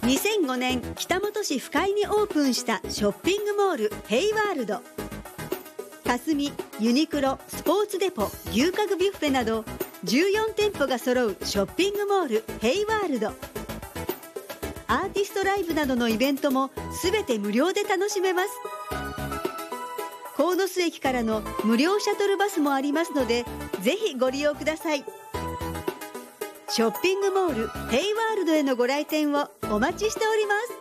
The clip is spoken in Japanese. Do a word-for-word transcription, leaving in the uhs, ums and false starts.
にせんごねん北本市深井にオープンしたショッピングモールヘイワールド。霞、ユニクロ、スポーツデポ、牛角ビュッフェなどじゅうよんてんぽが揃うショッピングモールヘイワールド。アーティストライブなどのイベントもすべて無料で楽しめます。鴻巣駅からの無料シャトルバスもありますので、ぜひご利用ください。ショッピングモールヘイワールドへのご来店をお待ちしております。